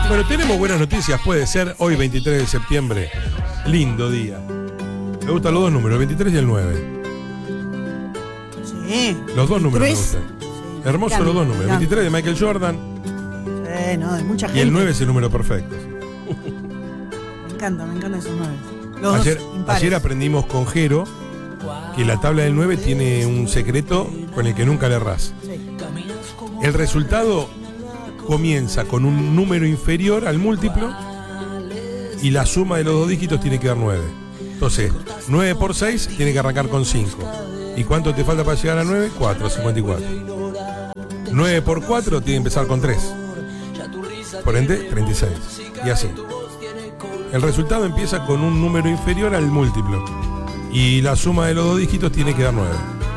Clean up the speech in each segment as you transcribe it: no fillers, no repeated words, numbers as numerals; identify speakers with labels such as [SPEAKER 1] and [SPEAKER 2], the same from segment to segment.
[SPEAKER 1] Bueno, tenemos buenas noticias, puede ser hoy 23 de septiembre. Lindo día. Me gustan los dos números, el 23 y el 9.
[SPEAKER 2] Sí.
[SPEAKER 1] Los dos números me
[SPEAKER 2] 23.
[SPEAKER 1] gustan. Hermosos los dos números. 23 de Michael Jordan
[SPEAKER 2] No, de mucha gente.
[SPEAKER 1] y el 9 es el número perfecto.
[SPEAKER 2] Me encantan esos 9. Los
[SPEAKER 1] Ayer,
[SPEAKER 2] dos impares.
[SPEAKER 1] ayer aprendimos con Jero que la tabla del 9 tiene un secreto con el que nunca le errás.
[SPEAKER 2] Sí.
[SPEAKER 1] El resultado comienza con un número inferior al múltiplo y la suma de los dos dígitos tiene que dar 9. Entonces, 9 por 6 tiene que arrancar con 5. ¿Y cuánto te falta para llegar a 9? 4, 54. 9 por 4 tiene que empezar con 3. Por ende, 36. Y así. El resultado empieza con un número inferior al múltiplo. Y la suma de los dos dígitos tiene que dar 9.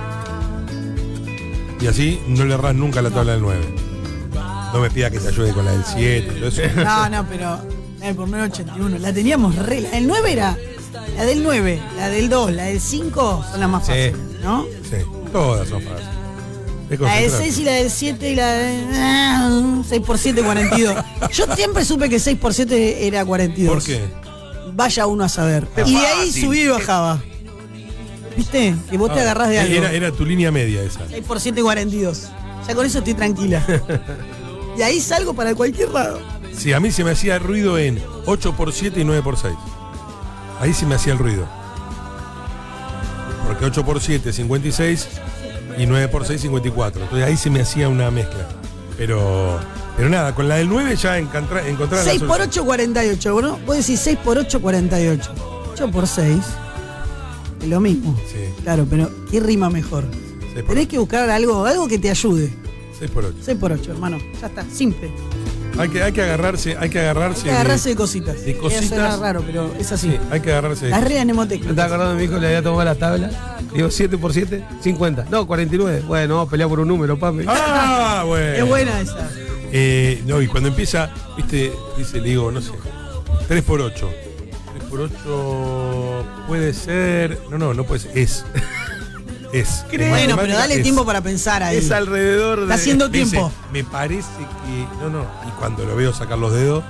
[SPEAKER 1] Y así no le errás nunca la tabla del 9. No me pida que te ayude con la del 7 y todo eso.
[SPEAKER 2] No, pero por 981. La teníamos re. La del 9 era. La del 9, la del 2, la del 5 son las más fáciles, ¿no?
[SPEAKER 1] Sí, todas son fáciles.
[SPEAKER 2] La del 6 y la del 7 y la de 6 por 7, 42. Yo siempre supe que 6 por 7 era 42.
[SPEAKER 1] ¿Por qué?
[SPEAKER 2] Vaya uno a saber. Y de ahí subí y bajaba. ¿Viste? Que vos te agarrás de algo.
[SPEAKER 1] Era tu línea media esa.
[SPEAKER 2] 6 por 7, 42. Ya con eso estoy tranquila. Y ahí salgo para cualquier lado.
[SPEAKER 1] Sí, a mí se me hacía ruido en 8 por 7 y 9 por 6. Ahí sí me hacía el ruido. Porque 8 por 7 56 y 9 por 6 54. Entonces ahí se me hacía una mezcla. Pero nada, con la del 9 ya encontrar
[SPEAKER 2] 6 por 8, 48, ¿no? Vos decís 6 por 8, 48. 8 por 6 es lo mismo.
[SPEAKER 1] Sí.
[SPEAKER 2] Claro, pero ¿qué rima mejor? Tenés que buscar algo que te ayude.
[SPEAKER 1] 6 por 8.
[SPEAKER 2] 6 por 8, hermano. Ya está, simple.
[SPEAKER 1] Hay que agarrarse
[SPEAKER 2] de cositas.
[SPEAKER 1] De cositas.
[SPEAKER 2] Eso era raro, pero es así.
[SPEAKER 1] Sí, hay que agarrarse de
[SPEAKER 2] Las redes mnemotecas.
[SPEAKER 3] Me estaba acordando, mi hijo le había tomado la tabla. Digo, 7 por 7, 50. No, 49. Bueno, vamos a pelear por un número, papi.
[SPEAKER 1] Ah, bueno.
[SPEAKER 2] Es buena esa.
[SPEAKER 1] No, y cuando empieza, viste, le digo, no sé, 3 por 8. 3 por 8 puede ser. No puede ser. Es.
[SPEAKER 2] Bueno, pero dale tiempo para pensar ahí.
[SPEAKER 3] Es alrededor de.
[SPEAKER 2] Está haciendo tiempo.
[SPEAKER 1] Dice, me parece que. No. Y cuando lo veo sacar los dedos.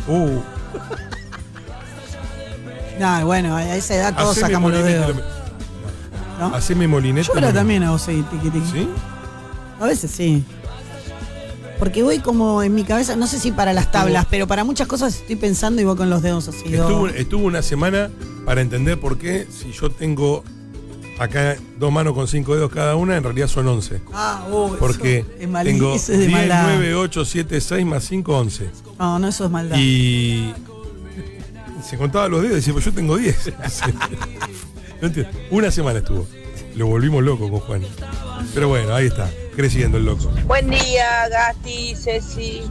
[SPEAKER 2] No, bueno, a esa edad todos sacamos los dedos. ¿No?
[SPEAKER 1] Haceme molinete.
[SPEAKER 2] Yo ahora también hago así, tiqui.
[SPEAKER 1] ¿Sí?
[SPEAKER 2] A veces sí. Porque voy como en mi cabeza, no sé si para las tablas, pero para muchas cosas estoy pensando y voy con los dedos así.
[SPEAKER 1] Estuvo una semana para entender por qué, si yo tengo acá 2 manos con 5 dedos cada una, en realidad son 11. Porque tengo
[SPEAKER 2] eso es de
[SPEAKER 1] 10,
[SPEAKER 2] maldad.
[SPEAKER 1] 9, 8, 7, 6 más 5, 11.
[SPEAKER 2] No, eso es maldad.
[SPEAKER 1] Y se contaba los dedos y decía, pues yo tengo 10. No entiendo. Una semana estuvo. Lo volvimos loco con Juan. Pero bueno, ahí está, creciendo el loco.
[SPEAKER 4] Buen día, Gasti, Ceci.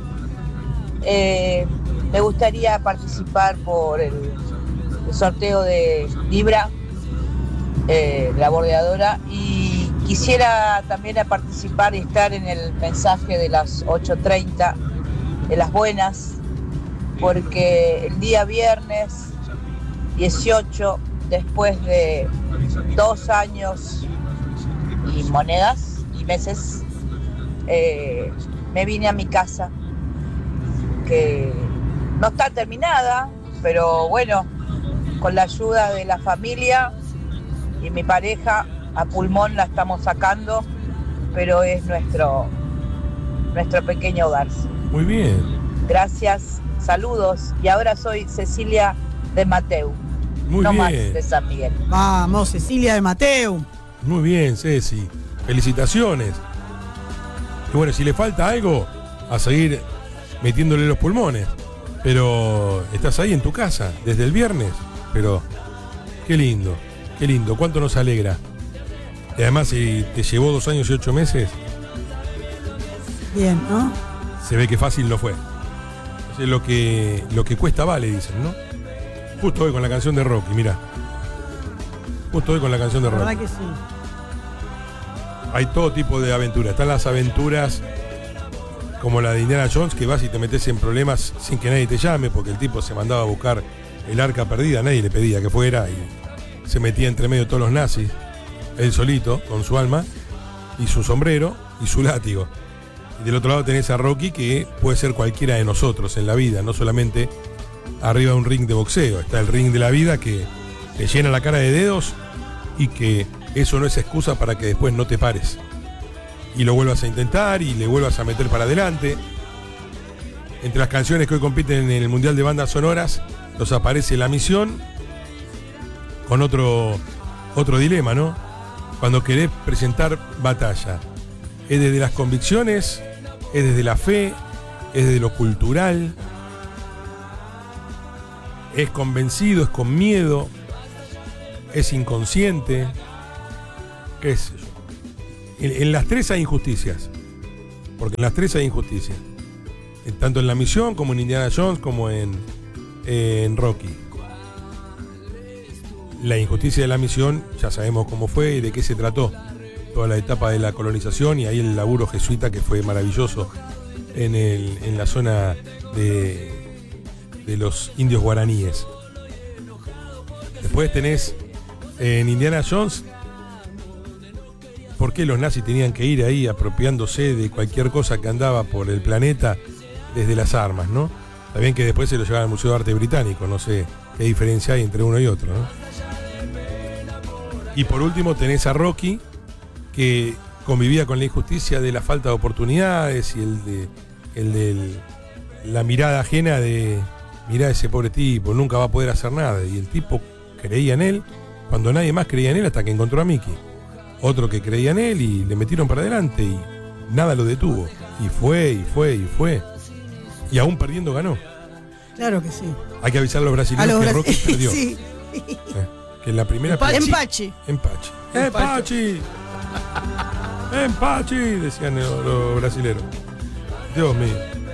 [SPEAKER 4] Me gustaría participar por el sorteo de Libra, la bordeadora, y quisiera también participar y estar en el mensaje de las 8:30 de las buenas, porque el día viernes 18, después de 2 años y monedas y meses, me vine a mi casa, que no está terminada, pero bueno, con la ayuda de la familia y mi pareja, a pulmón la estamos sacando, pero es nuestro pequeño hogar.
[SPEAKER 1] Muy bien.
[SPEAKER 4] Gracias, saludos, y ahora soy Cecilia de Mateu.
[SPEAKER 1] Muy
[SPEAKER 4] no
[SPEAKER 1] bien.
[SPEAKER 4] Más de San Miguel.
[SPEAKER 2] Vamos, Cecilia de Mateu.
[SPEAKER 1] Muy bien, Ceci. Felicitaciones. Y bueno, si le falta algo, a seguir metiéndole los pulmones. Pero estás ahí en tu casa, desde el viernes. Pero qué lindo, qué lindo. Cuánto nos alegra. Y además, si te llevó 2 años y 8 meses,
[SPEAKER 2] Bien, ¿no?
[SPEAKER 1] se ve que fácil no fue. Entonces, lo que cuesta vale, dicen, ¿no? Justo hoy con la canción de Rocky, mirá. Justo hoy con la canción de
[SPEAKER 2] La
[SPEAKER 1] Rocky.
[SPEAKER 2] verdad que sí.
[SPEAKER 1] Hay todo tipo de aventuras. Están las aventuras como la de Indiana Jones, que vas y te metes en problemas sin que nadie te llame, porque el tipo se mandaba a buscar el arca perdida, nadie le pedía que fuera, y se metía entre medio de todos los nazis, él solito, con su alma, y su sombrero, y su látigo. Y del otro lado tenés a Rocky, que puede ser cualquiera de nosotros en la vida, no solamente arriba de un ring de boxeo. Está el ring de la vida que te llena la cara de dedos y que eso no es excusa para que después no te pares y lo vuelvas a intentar y le vuelvas a meter para adelante. Entre las canciones que hoy compiten en el Mundial de Bandas Sonoras nos aparece La Misión con otro dilema, ¿no? Cuando querés presentar batalla, ¿es desde las convicciones? ¿Es desde la fe? ¿Es desde lo cultural? ¿Es convencido? ¿Es con miedo? ¿Es inconsciente? ¿Qué sé yo? En las tres hay injusticias. Porque en las tres hay injusticias. Tanto en La Misión, como en Indiana Jones, como en Rocky. La injusticia de La Misión, ya sabemos cómo fue y de qué se trató. Toda la etapa de la colonización y ahí el laburo jesuita que fue maravilloso en la zona de los indios guaraníes. Después tenés en Indiana Jones por qué los nazis tenían que ir ahí apropiándose de cualquier cosa que andaba por el planeta desde las armas, ¿no? Está bien que después se lo llevaban al Museo de Arte Británico, no sé qué diferencia hay entre uno y otro, ¿no? Y por último tenés a Rocky, que convivía con la injusticia de la falta de oportunidades y el de la mirada ajena de mirá ese pobre tipo, nunca va a poder hacer nada. Y el tipo creía en él cuando nadie más creía en él hasta que encontró a Mickey. Otro que creía en él y le metieron para adelante y nada lo detuvo. Y fue, y fue, y fue. Y aún perdiendo ganó.
[SPEAKER 2] Claro que sí.
[SPEAKER 1] Hay que avisar a los brasileños que Rocky perdió.
[SPEAKER 2] Sí.
[SPEAKER 1] Que en la primera...
[SPEAKER 2] Empachi.
[SPEAKER 1] Empachi, decían los brasileros. Dios mío.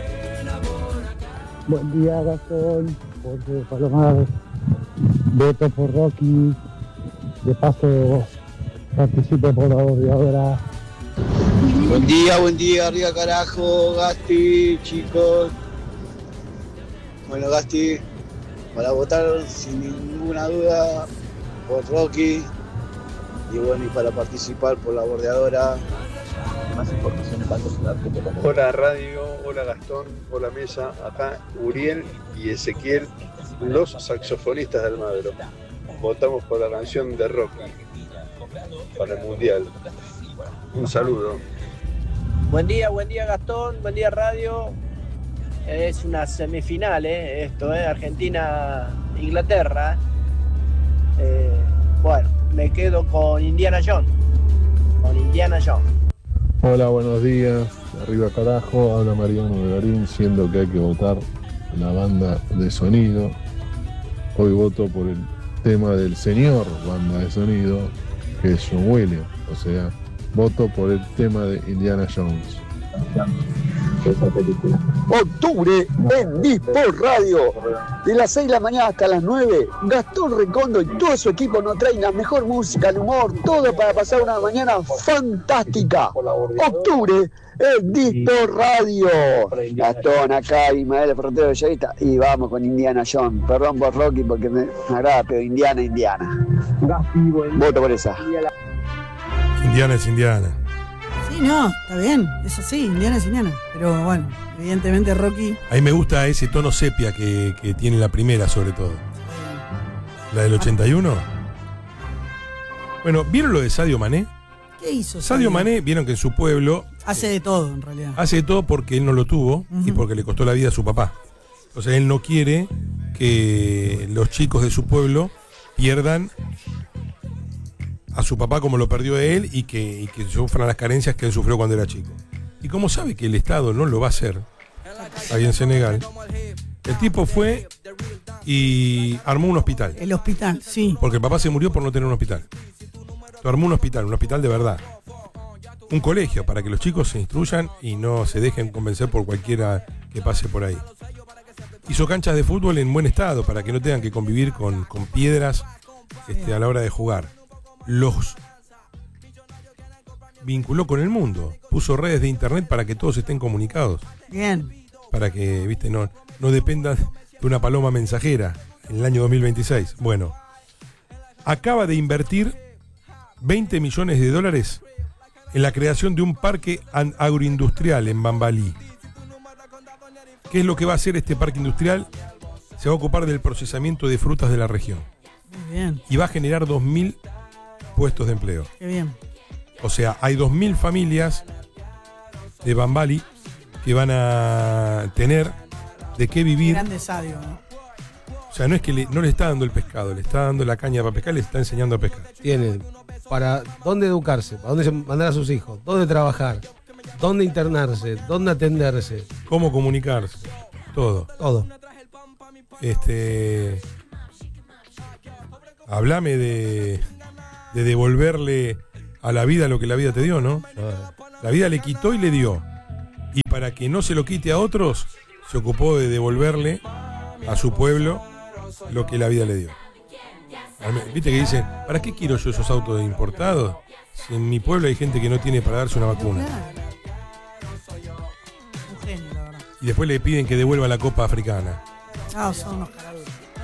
[SPEAKER 5] Buen día, Gastón. Jorge Palomar. Voto por Rocky. De paso, participo por la bordeadora.
[SPEAKER 6] Buen día, arriba carajo, Gasti, chicos. Bueno, Gasti, para votar sin ninguna duda por Rocky. Y bueno, y para participar por la bordeadora. Más informaciones para
[SPEAKER 7] Hola radio, hola Gastón, hola mesa, acá Uriel y Ezequiel, los saxofonistas del Madro. Votamos por la canción de Rocky para el Mundial. Un saludo.
[SPEAKER 8] Buen día Gastón, buen día radio. Es una semifinal, esto, Argentina-Inglaterra. Bueno, me quedo con Indiana Jones.
[SPEAKER 9] Hola, buenos días. Arriba carajo, habla Mariano de Garín, siendo que hay que votar la banda de sonido. Hoy voto por el tema del señor banda de sonido, que es John Williams. O sea, voto por el tema de Indiana Jones.
[SPEAKER 10] Octubre en Dispor Radio. De las 6 de la mañana hasta las 9, Gastón Recondo y todo su equipo nos traen la mejor música, el humor, todo para pasar una mañana fantástica. Octubre en Dispor Radio. Gastón acá, Ismael el Frontero de Bellavista. Y vamos con Indiana Jones. Perdón por Rocky porque me agrada, pero Indiana. Voto por esa.
[SPEAKER 1] Indiana es Indiana.
[SPEAKER 2] Sí, no, está bien, eso sí, Indiana es Indiana. Pero bueno, evidentemente Rocky.
[SPEAKER 1] A mí me gusta ese tono sepia que tiene la primera, sobre todo. La del 81. Bueno, ¿vieron lo de Sadio Mané?
[SPEAKER 2] ¿Qué hizo?
[SPEAKER 1] Sadio Mané, vieron que en su pueblo
[SPEAKER 2] hace de todo, en realidad.
[SPEAKER 1] Hace de todo porque él no lo tuvo y porque le costó la vida a su papá. O sea, él no quiere que los chicos de su pueblo pierdan a su papá como lo perdió él y que sufran las carencias que él sufrió cuando era chico. Y como sabe que el Estado no lo va a hacer, ahí en Senegal, el tipo fue y armó un hospital.
[SPEAKER 2] El hospital, sí.
[SPEAKER 1] Porque el papá se murió por no tener un hospital. Armó un hospital de verdad. Un colegio para que los chicos se instruyan y no se dejen convencer por cualquiera que pase por ahí. Hizo canchas de fútbol en buen estado para que no tengan que convivir con piedras a la hora de jugar. Los vinculó con el mundo, puso redes de internet para que todos estén comunicados.
[SPEAKER 2] Bien.
[SPEAKER 1] Para que, no dependan de una paloma mensajera en el año 2026. Bueno, acaba de invertir $20 millones en la creación de un parque agroindustrial en Bambalí. ¿Qué es lo que va a hacer este parque industrial? Se va a ocupar del procesamiento de frutas de la región.
[SPEAKER 2] Muy bien.
[SPEAKER 1] Y va a generar 2.000 puestos de empleo.
[SPEAKER 2] Qué bien.
[SPEAKER 1] O sea, hay 2.000 familias de Bambalí que van a tener de qué vivir.
[SPEAKER 2] Grande sabio, ¿no?
[SPEAKER 1] O sea, no es que no le está dando el pescado, le está dando la caña para pescar, le está enseñando a pescar.
[SPEAKER 3] Tienen para dónde educarse, para dónde mandar a sus hijos, dónde trabajar, dónde internarse, dónde atenderse.
[SPEAKER 1] Cómo comunicarse, todo.
[SPEAKER 3] Todo.
[SPEAKER 1] Háblame de devolverle a la vida lo que la vida te dio, ¿no? La vida le quitó y le dio. Y para que no se lo quite a otros, se ocupó de devolverle a su pueblo lo que la vida le dio. Viste que dicen, ¿para qué quiero yo esos autos importados? Si en mi pueblo hay gente que no tiene para darse una vacuna.
[SPEAKER 2] Un genio, la verdad.
[SPEAKER 1] Y después le piden que devuelva la copa africana.
[SPEAKER 2] Ah, son unos caraduros.